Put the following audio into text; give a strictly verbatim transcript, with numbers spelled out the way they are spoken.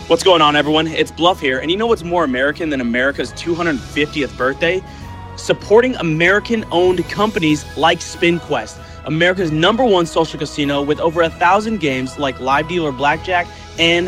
What's going on, everyone? It's Bluff here, and you know what's more American than America's two hundred fiftieth birthday? Supporting American-owned companies like SpinQuest, America's number one social casino with over a thousand games like Live Dealer Blackjack and